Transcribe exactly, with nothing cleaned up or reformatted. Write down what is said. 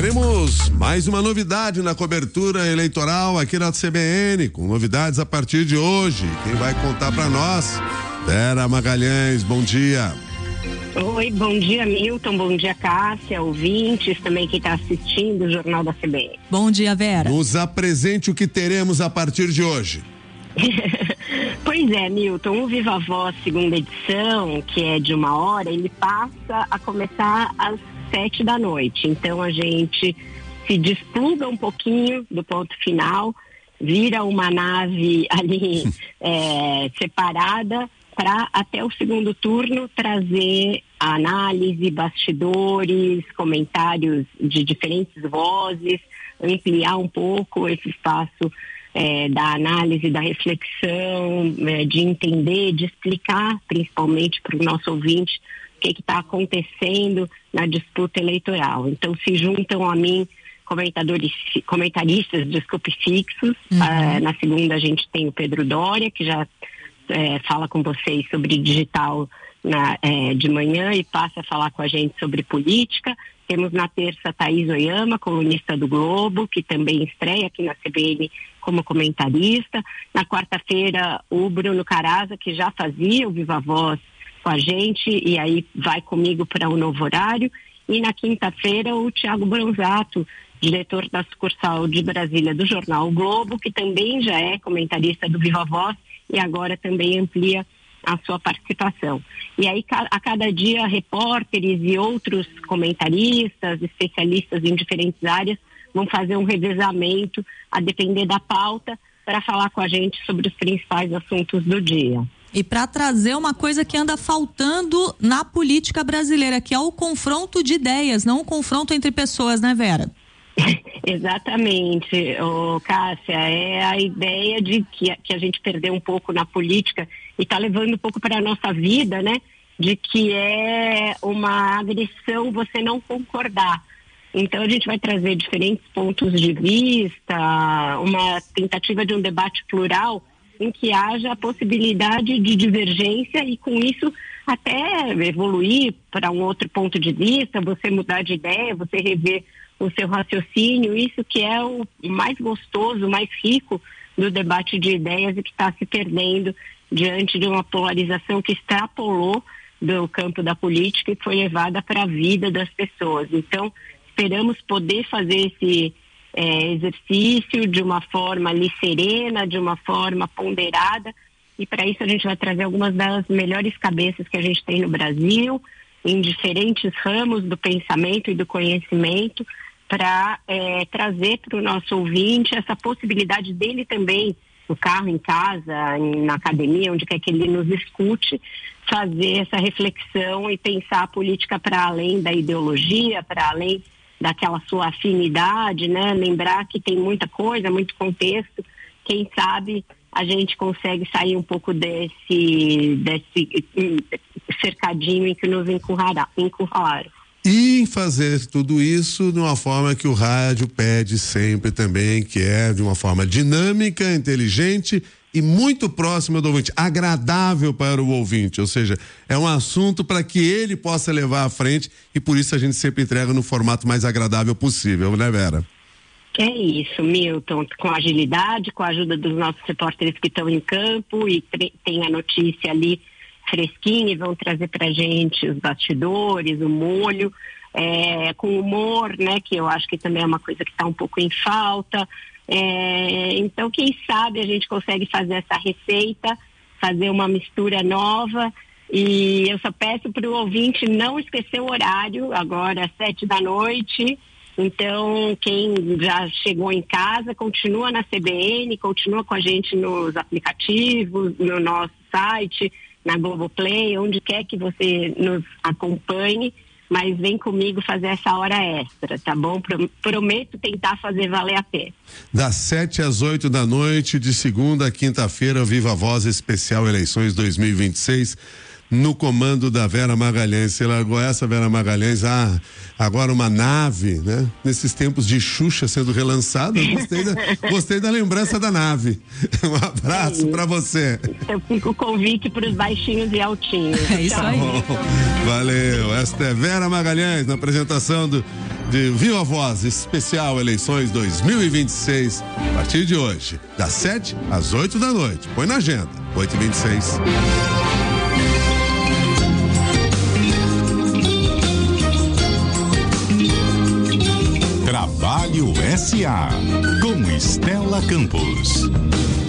Temos mais uma novidade na cobertura eleitoral aqui na C B N, com novidades a partir de hoje. Quem vai contar para nós? Vera Magalhães, bom dia. Oi, bom dia, Milton, bom dia, Cássia, ouvintes, também quem está assistindo o Jornal da C B N. Bom dia, Vera. Nos apresente o que teremos a partir de hoje. Pois é, Milton, o Viva Voz segunda edição, que é de uma hora, ele passa a começar às sete da noite. Então a gente se despluga um pouquinho do ponto final, vira uma nave ali é, separada para até o segundo turno trazer a análise, bastidores, comentários de diferentes vozes, ampliar um pouco esse espaço É, da análise, da reflexão, é, de entender, de explicar principalmente para o nosso ouvinte o que está acontecendo na disputa eleitoral. Então se juntam a mim comentadores, comentaristas, desculpe, fixos. Uhum. Ah, na segunda a gente tem o Pedro Doria, que já é, fala com vocês sobre digital na, é, de manhã e passa a falar com a gente sobre política. Temos na terça Thaís Oyama, colunista do Globo, que também estreia aqui na C B N como comentarista. Na quarta-feira, o Bruno Caraza, que já fazia o Viva Voz com a gente, e aí vai comigo para o novo horário. E na quinta-feira, o Tiago Bronzato, diretor da sucursal de Brasília do jornal o Globo, que também já é comentarista do Viva Voz e agora também amplia a sua participação. E aí, a cada dia, repórteres e outros comentaristas, especialistas em diferentes áreas, vão fazer um revezamento a depender da pauta para falar com a gente sobre os principais assuntos do dia. E para trazer uma coisa que anda faltando na política brasileira, que é o confronto de ideias, não o confronto entre pessoas, né, Vera? Exatamente, oh, Cássia, é a ideia de que, que a gente perdeu um pouco na política e está levando um pouco para a nossa vida, né? De que é uma agressão você não concordar. Então a gente vai trazer diferentes pontos de vista, uma tentativa de um debate plural em que haja a possibilidade de divergência e com isso até evoluir para um outro ponto de vista, você mudar de ideia, você rever o seu raciocínio, isso que é o mais gostoso, o mais rico do debate de ideias e que está se perdendo diante de uma polarização que extrapolou do campo da política e foi levada para a vida das pessoas. Então, esperamos poder fazer esse é, exercício de uma forma ali serena, de uma forma ponderada, e para isso a gente vai trazer algumas das melhores cabeças que a gente tem no Brasil, em diferentes ramos do pensamento e do conhecimento, para é, trazer para o nosso ouvinte essa possibilidade dele também, no carro, em casa, na academia, onde quer que ele nos escute, fazer essa reflexão e pensar a política para além da ideologia, para além daquela sua afinidade, né? Lembrar que tem muita coisa, muito contexto. Quem sabe a gente consegue sair um pouco desse, desse cercadinho em que nos encurralaram. E fazer tudo isso de uma forma que o rádio pede sempre também, que é de uma forma dinâmica, inteligente e muito próxima do ouvinte, agradável para o ouvinte, ou seja, é um assunto para que ele possa levar à frente e por isso a gente sempre entrega no formato mais agradável possível, né, Vera? É isso, Milton, com agilidade, com a ajuda dos nossos repórteres que estão em campo e tem a notícia ali fresquinha e vão trazer pra gente os bastidores, o molho, é, com humor, né, que eu acho que também é uma coisa que está um pouco em falta. É, então, quem sabe a gente consegue fazer essa receita, fazer uma mistura nova, e eu só peço para o ouvinte não esquecer o horário, agora às sete da noite. Então, quem já chegou em casa, continua na C B N, continua com a gente nos aplicativos, no nosso site, na Globoplay, onde quer que você nos acompanhe, mas vem comigo fazer essa hora extra, tá bom? Prometo tentar fazer valer a pena. Das sete às oito da noite, de segunda a quinta-feira, Viva Voz Especial Eleições dois mil e vinte e seis, no comando da Vera Magalhães. Você largou essa, Vera Magalhães, ah, agora uma nave, né? Nesses tempos de Xuxa sendo relançada, gostei da, gostei da lembrança da nave. Um abraço é pra você. Eu fico o convite pros baixinhos e altinhos. É isso aí. Valeu. Esta é Vera Magalhães, na apresentação do de Viva Voz Especial Eleições dois mil e vinte e seis, a partir de hoje, das sete às oito da noite. Põe na agenda, oito e vinte e seis. Trabalho S A com Estela Campos.